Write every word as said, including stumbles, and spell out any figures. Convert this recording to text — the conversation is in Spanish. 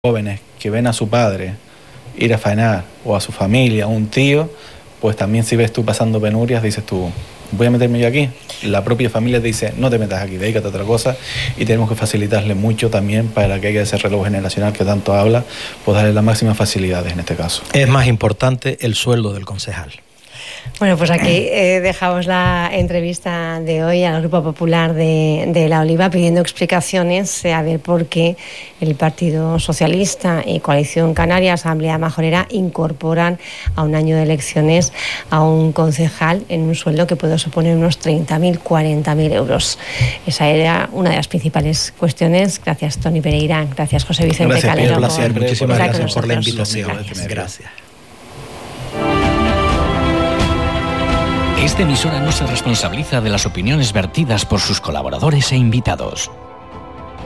jóvenes que ven a su padre ir a faenar, o a su familia, a un tío, pues también si ves tú pasando penurias, dices tú, voy a meterme yo aquí. La propia familia te dice, no te metas aquí, dedícate a otra cosa, y tenemos que facilitarle mucho también para que haya ese relevo generacional que tanto habla, pues darle las máximas facilidades en este caso. Es más importante el sueldo del concejal. Bueno, pues aquí eh, dejamos la entrevista de hoy al Grupo Popular de, de La Oliva pidiendo explicaciones eh, a ver por qué el Partido Socialista y Coalición Canaria, Asamblea Majorera, incorporan a un año de elecciones a un concejal en un sueldo que puede suponer unos treinta mil, cuarenta mil euros. Esa era una de las principales cuestiones. Gracias, Toni Pereira. Gracias, José Vicente Gracias, Calero. Un placer. Por, Muchísimas por gracias por la nosotros. invitación. Gracias. Gracias. Esta emisora no se responsabiliza de las opiniones vertidas por sus colaboradores e invitados.